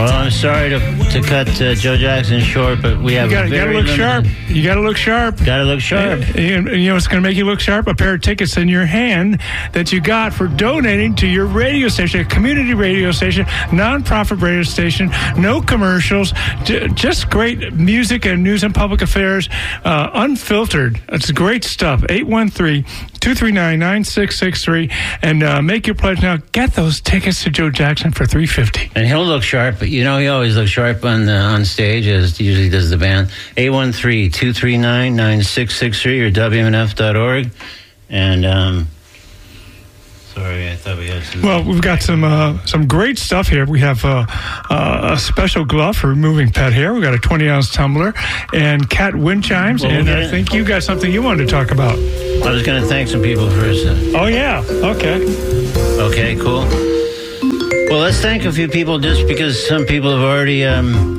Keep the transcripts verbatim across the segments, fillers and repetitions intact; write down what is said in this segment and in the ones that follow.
Well, I'm sorry to to cut uh, Joe Jackson short, but we have You got to look limited... sharp. You got to look sharp. Got to look sharp. And, and, and you know what's going to make you look sharp? A pair of tickets in your hand that you got for donating to your radio station, a community radio station, nonprofit radio station, no commercials, j- just great music and news and public affairs, uh, unfiltered. It's great stuff. eight one three, two three nine, nine six six three, and uh, make your pledge now. Get those tickets to Joe Jackson for three hundred fifty dollars. And he'll look sharp, but you know he always looks sharp on the, on stage, as usually does the band. eight one three, two three nine, nine six six three or W M N F dot org. And, um, sorry, I thought we had some... Well, we've got some uh, some great stuff here. We have uh, uh, a special glove for removing pet hair. We've got a twenty-ounce tumbler and cat wind chimes. Well, and we'll I it. think you got something you wanted to talk about. I was going to thank some people first. Oh, yeah. Okay. Okay, cool. Well, let's thank a few people just because some people have already... Um,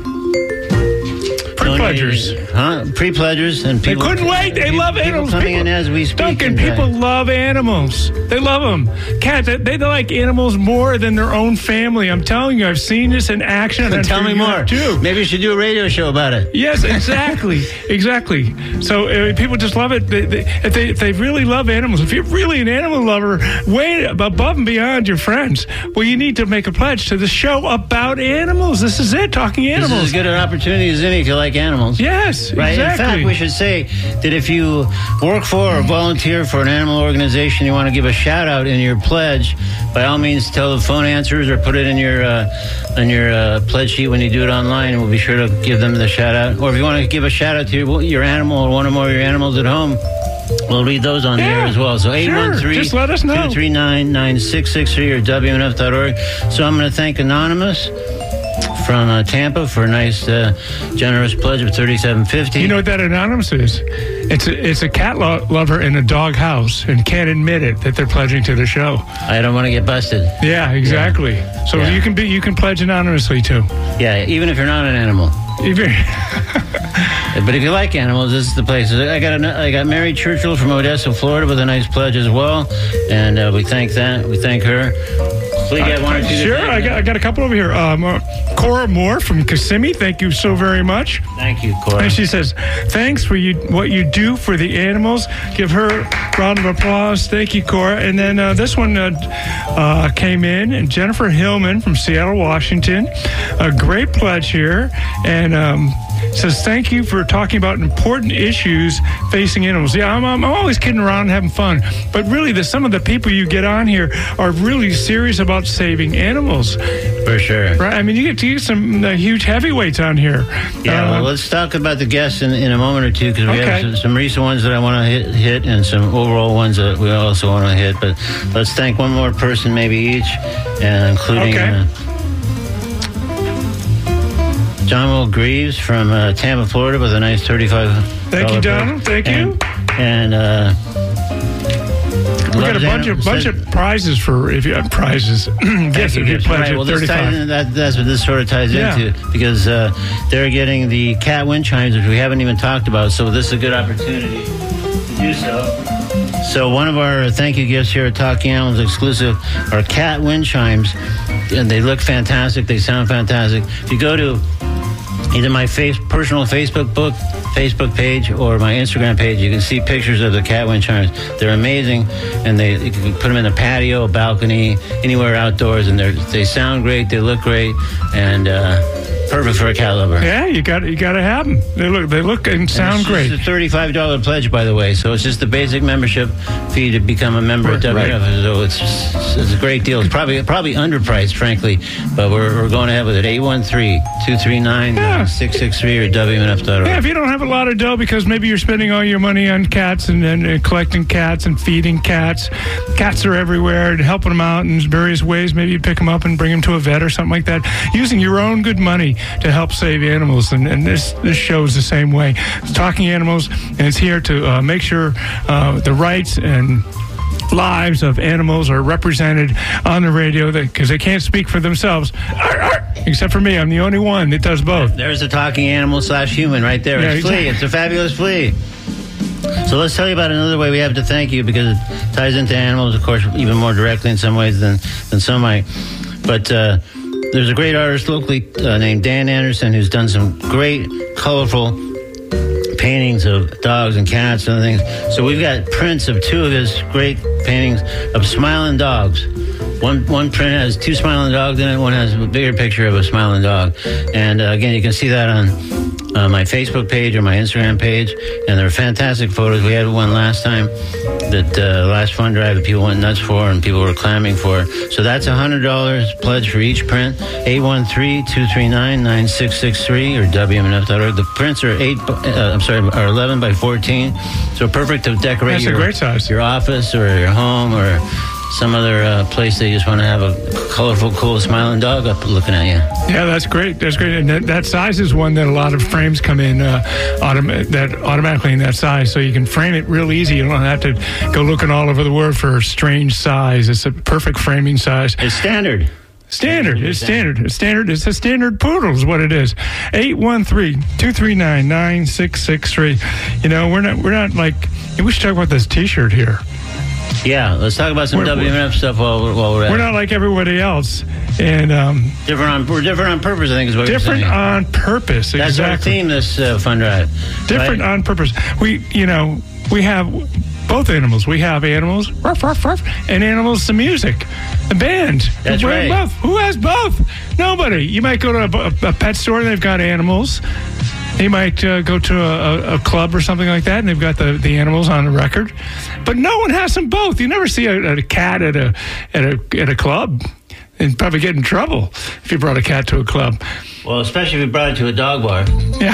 Pre-pledgers. Huh? Pre-pledgers and people... They couldn't wait. They people, love animals. People coming people, in as we speak. Duncan, and, people uh, love animals. They love them. Cats, they, they like animals more than their own family. I'm telling you, I've seen this in action. And Tell me more. Too. Maybe you should do a radio show about it. Yes, exactly. exactly. So uh, people just love it. They, they, if, they, if they really love animals, if you're really an animal lover, way above and beyond your friends, well, you need to make a pledge to the show about animals. This is it, talking animals. This is as good an opportunity as any if you like animals. Yes, right. exactly. In fact, we should say that if you work for or volunteer for an animal organization, you want to give a shout out in your pledge, by all means, tell the phone answers or put it in your uh, on your uh, pledge sheet when you do it online, and we'll be sure to give them the shout out. Or if you want to give a shout out to your, your animal or one or more of your animals at home, we'll read those on yeah, the air as well. So eight one three, just let us know. two three nine, nine six six three or W M N F dot org. So I'm going to thank Anonymous from uh, Tampa for a nice, uh, generous pledge of thirty-seven fifty. You know what that anonymous is? It's a, it's a cat lo- lover in a dog house and can't admit it that they're pledging to the show. I don't want to get busted. Yeah, exactly. Yeah. So yeah. you can be you can pledge anonymously too. Yeah, even if you're not an animal. Even But if you like animals, this is the place. I got a, I got Mary Churchill from Odessa, Florida, with a nice pledge as well, and uh, we thank that. We thank her. So you got one or two. Sure, I got, I got a couple over here. Um, uh, Cora Moore from Kissimmee, thank you so very much. Thank you, Cora. And she says, thanks for you what you do for the animals. Give her a round of applause. Thank you, Cora. And then uh, this one uh, uh, came in, and Jennifer Hillman from Seattle, Washington. A great pledge here. And um, says, thank you for talking about important issues facing animals. Yeah, I'm, I'm always kidding around and having fun. But really, the, some of the people you get on here are really serious about saving animals. For sure. Right? I mean, you get to use some uh, huge heavyweights on here. Yeah, uh, well, let's talk about the guests in, in a moment or two, because we okay. have some, some recent ones that I want to hit, hit and some overall ones that we also want to hit. But let's thank one more person, maybe each, uh, including... Okay. Uh, John Will Greaves from uh, Tampa, Florida, with a nice thirty-five dollars. Thank you, Don. Thank you. And, and uh, we got a bunch of bunch of prizes for if you have prizes. Yes, if you pledge right, well, at this ties in, that, that's what this sort of ties yeah. into, because uh, they're getting the cat wind chimes, which we haven't even talked about. So this is a good opportunity to do so. So one of our thank you gifts here at Talking Animals exclusive are cat wind chimes, and they look fantastic. They sound fantastic. If you go to either my face, personal Facebook book, Facebook page, or my Instagram page, you can see pictures of the cat wind chimes. They're amazing, and they you can put them in a patio, a balcony, anywhere outdoors, and they they sound great. They look great, and uh, perfect for a cat lover. Yeah, you got you got to have them. They look they look and sound and great. It's a thirty-five dollars pledge, by the way. So it's just the basic membership fee to become a member Right, at W M N F. right. So it's it's a great deal. It's probably probably underpriced, frankly, but we're we're going ahead with it. eight one three, two three nine, six six three or W M N F dot org. Yeah, if you don't have a lot of dough because maybe you're spending all your money on cats and, and, and collecting cats and feeding cats, cats are everywhere and helping them out in various ways. Maybe you pick them up and bring them to a vet or something like that, using your own good money to help save animals. And, and this this show is the same way. It's Talking Animals, and it's here to uh, make sure uh, the rights and lives of animals are represented on the radio because they can't speak for themselves. Arr, arr, except for me. I'm the only one that does both. There's a talking animal slash human right there. Yeah, it's Flea. exactly. It's a fabulous Flea. So let's tell you about another way we have to thank you, because it ties into animals, of course, even more directly in some ways than, than some might. But uh, there's a great artist locally uh, named Dan Anderson who's done some great, colorful paintings of dogs and cats and other things. So we've got prints of two of his great paintings of smiling dogs. One one print has two smiling dogs in it. One has a bigger picture of a smiling dog. And uh, again, you can see that on uh, my Facebook page or my Instagram page. And they're fantastic photos. We had one last time, that uh, last fund drive that people went nuts for and people were clamming for. So that's one hundred dollars pledge for each print. eight one three, two three nine, nine six six three or W M N F dot org. The prints are eight. Uh, I'm sorry, are eleven by fourteen. So perfect to decorate That's your, a great size. your office or your home or some other uh, place that you just want to have a colorful, cool, smiling dog up looking at you. Yeah, that's great. That's great. And that, that size is one that a lot of frames come in uh, autom- that automatically in that size, so you can frame it real easy. You don't have to go looking all over the world for a strange size. It's a perfect framing size. It's standard. Standard. It's standard. It's standard. It's a standard poodle is what it is. eight one three, two three nine, nine six six three. You know, we're not, we're not like, we should talk about this T-shirt here. Yeah, let's talk about some We're- W M N F stuff while we're, while we're at We're it. not like everybody else. And um, Different on, we're different on purpose, I think is what different you're saying. on purpose. That's exactly. our theme this uh, fund drive. Different right? on purpose. We, you know, we have both animals. We have animals, ruff, ruff, ruff, and animals to music. The band. That's We have right. Both. Who has both? Nobody. You might go to a, a pet store and they've got animals. You might uh, go to a, a club or something like that, and they've got the, the animals on the record. But no one has them both. You never see a, a cat at a at a at a club, and probably get in trouble if you brought a cat to a club. Well, especially if we brought it to a dog bar.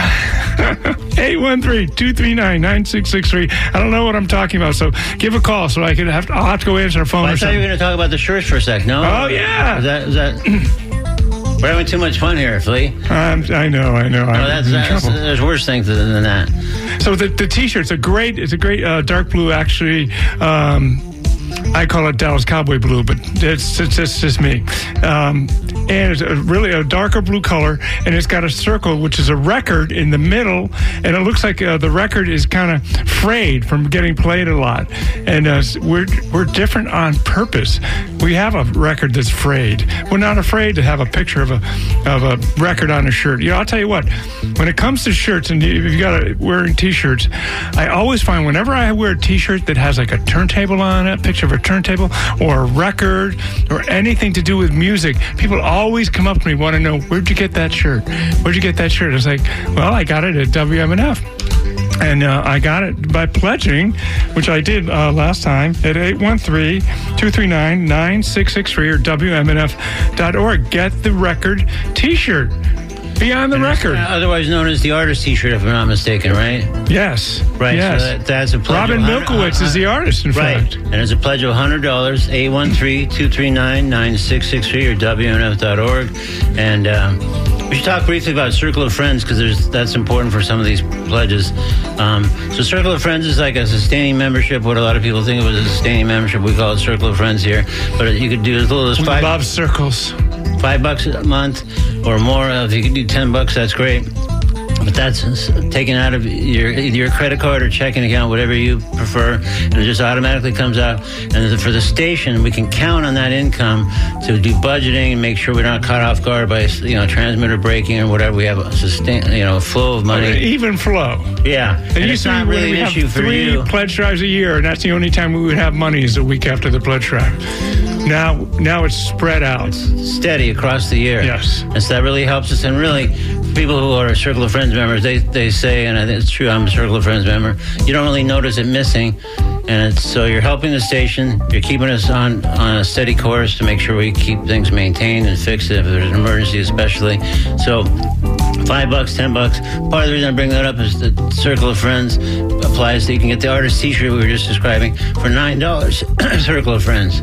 Yeah. eight one three, two three nine, nine six six three. I don't know what I'm talking about, so give a call so I can have to, I'll have to go answer a phone Well, I or thought you something. were going to talk about the shirts for a sec. No? Oh, yeah. Is that... Is that we're having too much fun here, Flea. I'm, I know, I know. No, I'm that's, in that's trouble. there's worse things than, than that. So the, the T-shirt's a great, it's a great uh, dark blue, actually. Um, I call it Dallas Cowboy blue, but it's it's, it's just me. Um, and it's a, really a darker blue color, and it's got a circle, which is a record in the middle, and it looks like uh, the record is kind of frayed from getting played a lot. And uh, we're we're different on purpose. We have a record that's frayed. We're not afraid to have a picture of a of a record on a shirt. You know, I'll tell you what. When it comes to shirts, and if you got a, wearing T-shirts, I always find whenever I wear a T-shirt that has like a turntable on it, a picture of a turntable or a record or anything to do with music, people always come up to me, want to know, where'd you get that shirt? Where'd you get that shirt? It's like, well, I got it at W M N F. And uh, I got it by pledging, which I did uh, last time, at eight one three, two three nine, nine six six three or W M N F dot org. Get the record T-shirt. Be on the record. Otherwise known as the artist T-shirt, if I'm not mistaken, right? Yes. Right. Yes. So that, that's a pledge. Robin of Milkowitz is the artist, in right. fact. And it's a pledge of one hundred dollars, eight one three, two three nine, nine six six three or W M N F dot org. And um, we should talk briefly about Circle of Friends because there's that's important for some of these pledges. Um, so Circle of Friends is like a sustaining membership. What a lot of people think of as a sustaining membership, we call it Circle of Friends here. But you could do as little as We five. love circles. Five bucks a month or more. If you can do ten bucks, that's great. But that's taken out of your your credit card or checking account, whatever you prefer, and it just automatically comes out. And for the station, we can count on that income to do budgeting and make sure we're not caught off guard by you know transmitter breaking or whatever. We have a sustain you know flow of money. Okay, even flow. Yeah, It and used it's to be not when really we an have issue for three you. pledge drives a year, and that's the only time we would have money is the week after the pledge drive. Now, now it's spread out. Steady across the year. Yes. And so that really helps us. And really, people who are Circle of Friends members, they, they say, and I think it's true, I'm a Circle of Friends member, you don't really notice it missing. And it's, so you're helping the station, you're keeping us on, on a steady course to make sure we keep things maintained and fixed if there's an emergency especially. So five bucks, ten bucks. Part of the reason I bring that up is the Circle of Friends applies that you can get the artist T-shirt we were just describing for nine dollars, Circle of Friends.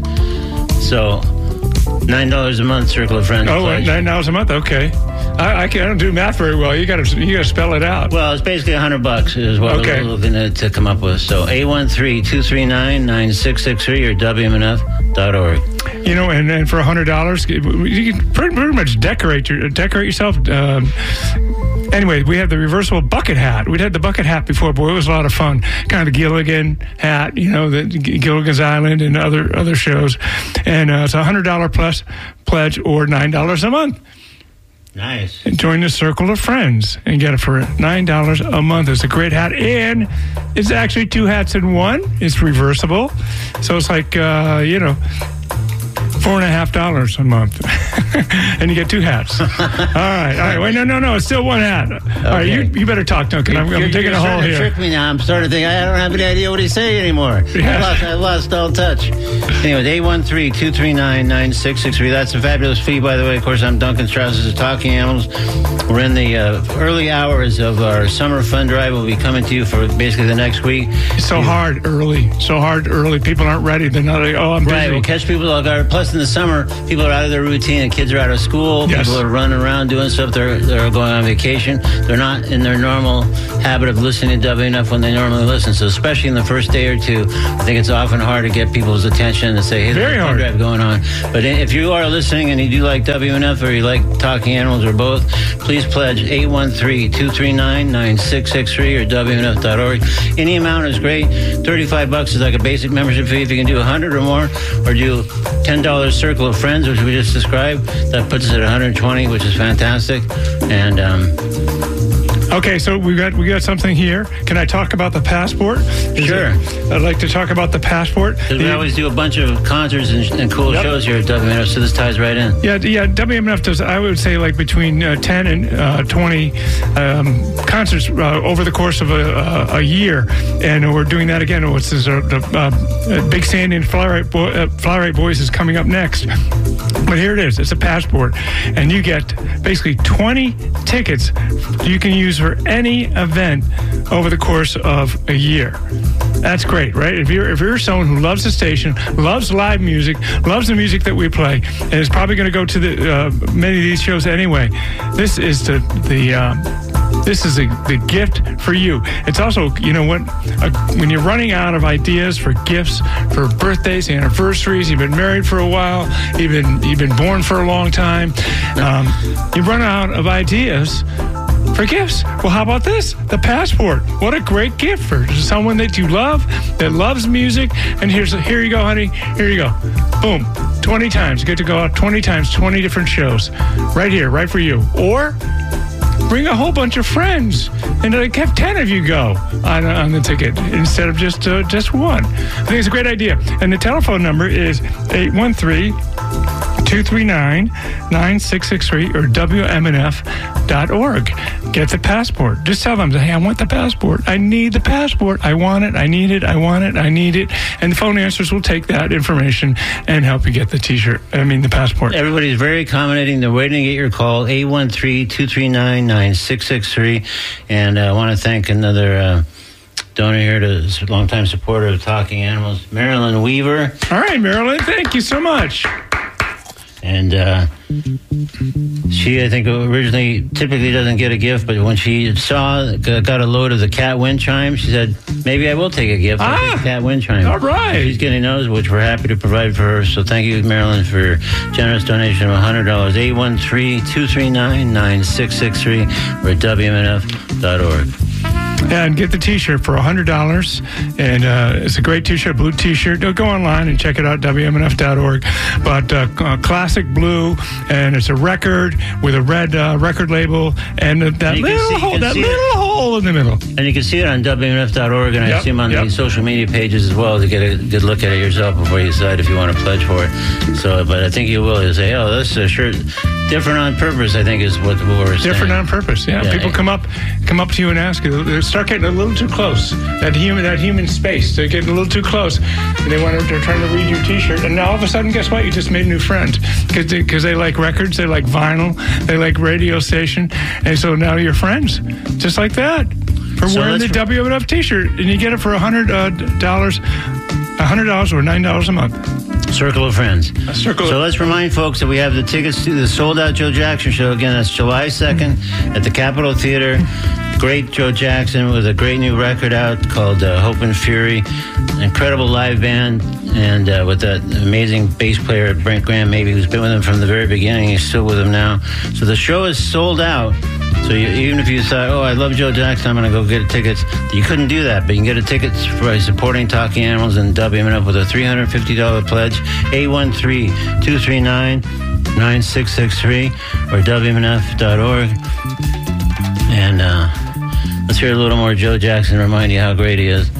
So nine dollars a month, Circle of Friends. Oh, pledge. nine dollars a month. Okay, I, I, can't, I don't do math very well. You got to you got to spell it out. Well, it's basically a hundred bucks is what Okay. we're looking at to come up with. So eight one three, two three nine, nine six six three or W M N F dot org. You know, and, and for a hundred dollars, you can pretty, pretty much decorate your decorate yourself. Um, Anyway, we have the reversible bucket hat. We'd had the bucket hat before, boy, it was a lot of fun. Kind of the Gilligan hat, you know, the Gilligan's Island and other other shows. And uh, it's a one hundred dollars plus pledge or nine dollars a month. Nice. And join the circle of friends and get it for nine dollars a month. It's a great hat. And it's actually two hats in one. It's reversible. So it's like, uh, you know, four and a half dollars a month. And you get two hats. All right. All right. Wait, no, no, no. It's still one hat. All okay. right. You, you better talk, Duncan. I'm, I'm digging a hole here. You're trick me now. I'm starting to think I don't have any idea what he's saying anymore. Yeah. I lost, I lost all touch. Anyway, eight one three, two three nine, nine six six three. That's a fabulous fee, by the way. Of course, I'm Duncan Strauss. This is Talking Animals. We're in the uh, early hours of our summer fun drive. We'll be coming to you for basically the next week. It's so you, hard early. So hard early. People aren't ready. They're not like, oh, I'm busy. Right. We'll catch people off guard. Plus, in the summer, people are out of their routine and kids are out of school. Yes. People are running around doing stuff. They're, they're going on vacation. They're not in their normal habit of listening to W N F when they normally listen. So especially in the first day or two, I think it's often hard to get people's attention and say, hey, there's a fun drive going on. But if you are listening and you do like W N F or you like Talking Animals or both, please pledge eight one three, two three nine, nine six six three or W N F dot org. Any amount is great. thirty-five bucks is like a basic membership fee. If you can do one hundred or more, or do ten dollars Circle of Friends, which we just described, that puts us at one hundred twenty, which is fantastic. And um okay, so we got we got something here. Can I talk about the passport? Is sure. It, I'd like to talk about the passport. Because we always do a bunch of concerts and, and cool yep. shows here at W M F, so this ties right in. Yeah, yeah. W M F does, I would say, like between uh, ten and uh, twenty um, concerts uh, over the course of a, a, a year, and we're doing that again. What's this? Uh, the uh, Big Sandy and Fly-Rite Boy, uh, Fly-Rite Boys is coming up next. But here it is. It's a passport, and you get basically twenty tickets you can use for any event over the course of a year. That's great, right? If you're if you're someone who loves the station, loves live music, loves the music that we play, and is probably going to go to the uh, many of these shows anyway, this is the the. Uh, This is a, the gift for you. It's also, you know what, uh, when you're running out of ideas for gifts, for birthdays, anniversaries, you've been married for a while, you've been, you've been born for a long time, um, you run out of ideas for gifts. Well, how about this? The passport. What a great gift for someone that you love, that loves music. And here's here you go, honey. Here you go. Boom. twenty times. You get to go out twenty times, twenty different shows. Right here, right for you. Or bring a whole bunch of friends and like have ten of you go on, on the ticket instead of just uh, just one. I think it's a great idea. And the telephone number is eight one three, two three nine, nine six six three or W M N F dot org. Get the passport. Just tell them, hey, I want the passport. I need the passport. I want it. I need it. I want it. I need it. And the phone answers will take that information and help you get the T-shirt. I mean, the passport. Everybody's very accommodating. They're waiting to get your call, eight one three, two three nine, nine six six three. And uh, I want to thank another uh, donor here, to longtime supporter of Talking Animals, Marilyn Weaver. All right, Marilyn, thank you so much. And uh, she, I think, originally typically doesn't get a gift, but when she saw, got a load of the cat wind chime, she said, maybe I will take a gift. Ah, I'll take a cat wind chime. All right. She's getting those, which we're happy to provide for her. So thank you, Marilyn, for your generous donation of one hundred dollars. eight one three, two three nine, nine six six three or at W M N F dot org. And get the T-shirt for one hundred dollars. And uh, it's a great T-shirt, blue T-shirt. Go online and check it out, W M N F dot org. But uh, uh, classic blue, and it's a record with a red uh, record label, and uh, that little see, hole, that little it. hole in the middle. And you can see it on W M N F dot org, and yep, I see them on yep. the social media pages as well to get a good look at it yourself before you decide if you want to pledge for it. So, but I think you will. You say, oh, this is a shirt different on purpose, I think is what, what we're saying. Different on purpose, yeah. yeah People yeah. come up come up to you and ask you. They start getting a little too close. That human that human space. They're getting a little too close. And they want to, they're trying to read your T-shirt. And now all of a sudden, guess what? You just made a new friend. Because they, cause they like records, they like vinyl, they like radio station. And so now you're friends. Just like that. For so wearing the W M N F T-shirt. And you get it for one hundred dollars. one hundred dollars or nine dollars a month. Circle of Friends. A circle so of- let's remind folks that we have the tickets to the sold-out Joe Jackson show. Again, that's July second at the Capitol Theater. Great Joe Jackson with a great new record out called uh, Hope and Fury. Incredible live band, and uh, with that amazing bass player, Brent Graham, maybe, who's been with him from the very beginning. He's still with him now. So the show is sold out. So you, even if you thought, oh, I love Joe Jackson, I'm going to go get tickets, you couldn't do that. But you can get a ticket by supporting Talking Animals and W M N F with a three hundred fifty dollars pledge, eight one three, two three nine, nine six six three or W M N F dot org. And uh, let's hear a little more Joe Jackson, remind you how great he is.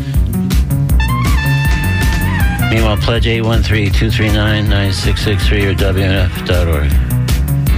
Meanwhile, pledge eight one three, two three nine, nine six six three or W M N F dot org.